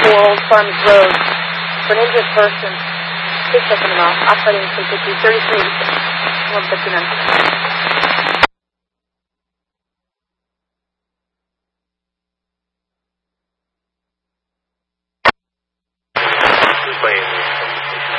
4 Old Farms Road for an injured person. Please check them off. Operating 33, 33, 159.